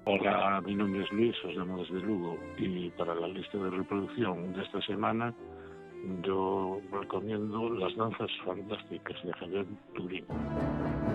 Hola, mi nombre es Luis, os llamo desde Lugo y para la lista de reproducción de esta semana yo recomiendo Las danzas fantásticas de Javier Turín.